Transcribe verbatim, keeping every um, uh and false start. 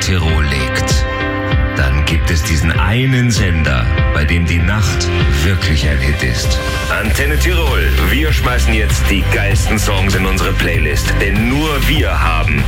Tirol legt, dann gibt es diesen einen Sender, bei dem die Nacht wirklich ein Hit ist. Antenne Tirol, wir schmeißen jetzt die geilsten Songs in unsere Playlist, denn nur wir haben